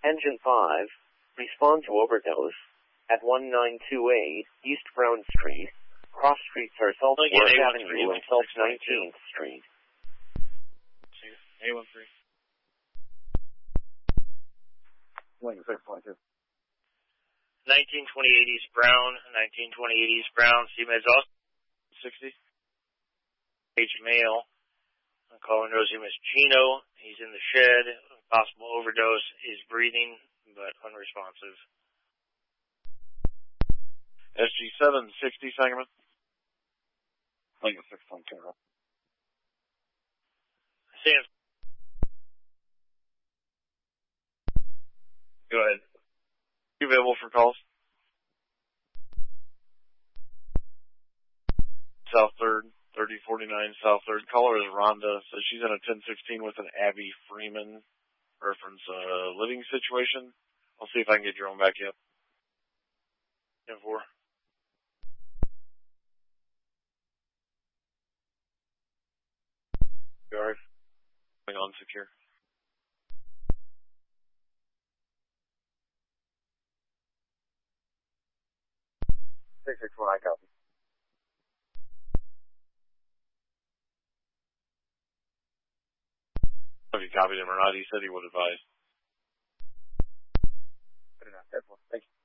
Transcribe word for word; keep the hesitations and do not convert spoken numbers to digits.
Engine five, respond to overdose at one nine two eight East Brown Street. Cross streets are South Look, Fourth yeah, Avenue and South nineteenth Street. A one three. Wing six point two. nineteen twenty-eight East Brown, nineteen twenty-eight East Brown, C-Meds Austin, sixty. Age male. I'm calling Rosie Miss Chino. He's in the shed. Possible overdose. Is breathing, but unresponsive. S G seven sixty, Sangerman. Wing six point two. Sam. Go ahead. You available for calls? South third, thirty forty-nine South third. Caller is Rhonda. Says she's in a ten sixteen with an Abby Freeman reference uh, living situation. I'll see if I can get your own back up. ten four. Guard. Going on secure. six six one, I copy. If you copied him or not, he said he would advise. Good enough. Thank you.